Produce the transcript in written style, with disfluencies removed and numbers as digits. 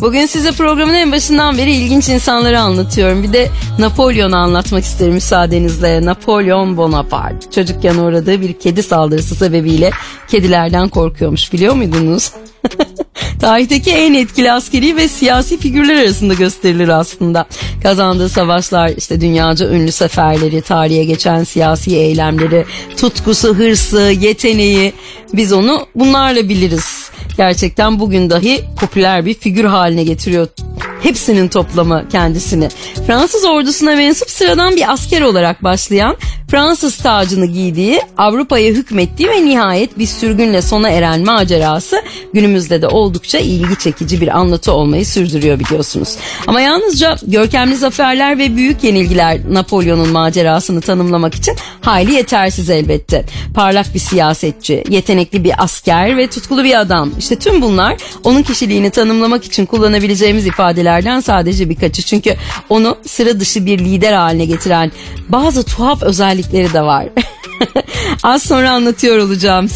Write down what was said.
Bugün size programın en başından beri ilginç insanları anlatıyorum. Bir de Napolyon'u anlatmak isterim müsaadenizle. Napolyon Bonaparte. Çocukken uğradığı bir kedi saldırısı sebebiyle kedilerden korkuyormuş, biliyor muydunuz? Tarihteki en etkili askeri ve siyasi figürler arasında gösterilir aslında. Kazandığı savaşlar, işte dünyaca ünlü seferleri, tarihe geçen siyasi eylemleri, tutkusu, hırsı, yeteneği, biz onu bunlarla biliriz. Gerçekten bugün dahi popüler bir figür haline getiriyor hepsinin toplamı kendisini. Fransız ordusuna mensup sıradan bir asker olarak başlayan, Fransız tacını giydiği, Avrupa'ya hükmettiği ve nihayet bir sürgünle sona eren macerası günümüzde de oldukça ilgi çekici bir anlatı olmayı sürdürüyor, biliyorsunuz. Ama yalnızca görkemli zaferler ve büyük yenilgiler Napolyon'un macerasını tanımlamak için hayli yetersiz elbette. Parlak bir siyasetçi, yetenekli bir asker ve tutkulu bir adam. İşte tüm bunlar onun kişiliğini tanımlamak için kullanabileceğimiz ifadelerden sadece birkaçı. Çünkü onu sıra dışı bir lider haline getiren bazı tuhaf özellikleri de var. Az sonra anlatıyor olacağım.